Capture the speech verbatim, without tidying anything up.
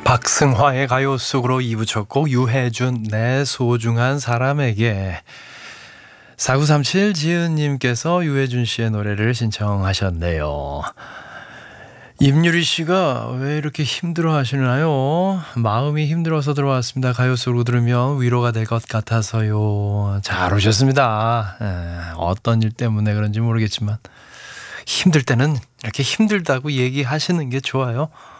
박승화의 가요 속으로 이 부 첫 곡 유해준 내 소중한 사람에게. 사구삼칠 지은님께서 유해준 씨의 노래를 신청하셨네요. 임유리 씨가 왜 이렇게 힘들어 하시나요? 마음이 힘들어서 들어왔습니다. 가요 속으로 들으면 위로가 될 것 같아서요. 잘 오셨습니다. 에, 어떤 일 때문에 그런지 모르겠지만 힘들 때는 이렇게 힘들다고 얘기하시는 게 좋아요.